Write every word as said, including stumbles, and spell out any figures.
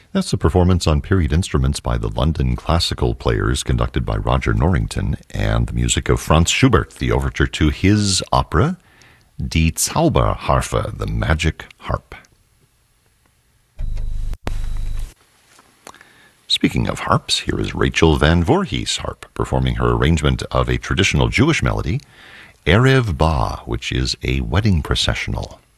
That's a performance on period instruments by the London Classical Players, conducted by Roger Norrington, and the music of Franz Schubert, the overture to his opera, Die Zauberharfe, the Magic Harp. Speaking of harps, here is Rachel Van Voorhees harp, performing her arrangement of a traditional Jewish melody, Erev Ba, which is a wedding processional.